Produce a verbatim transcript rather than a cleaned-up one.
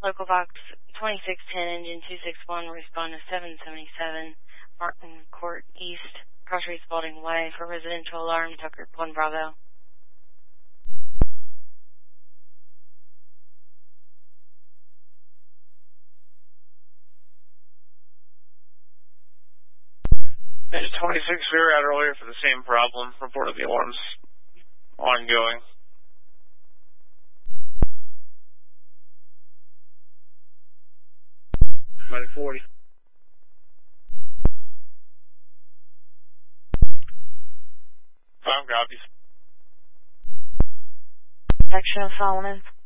Local Box twenty-six ten, engine two six one, respond to seven seventy-seven, Martin Court East, Crossroads Spalding Way, for residential alarm, Tucker one Bravo. There's twenty-six, we were out earlier for the same problem. Reported the alarms ongoing. Minus forty. Five copies. Section of Solomon.